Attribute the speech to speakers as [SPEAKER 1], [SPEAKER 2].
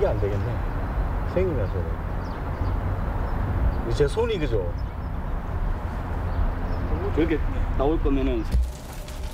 [SPEAKER 1] 이게 안 되겠네. 생이 나서. 제 손이 그죠?
[SPEAKER 2] 저렇게 나올 거면은